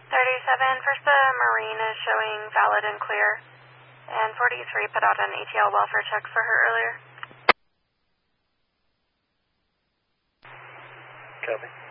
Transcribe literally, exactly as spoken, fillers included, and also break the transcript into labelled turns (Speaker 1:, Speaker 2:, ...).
Speaker 1: thirty-seven, first the Marine is showing valid and clear, and forty-three put out an A T L welfare check for her earlier.
Speaker 2: Copy.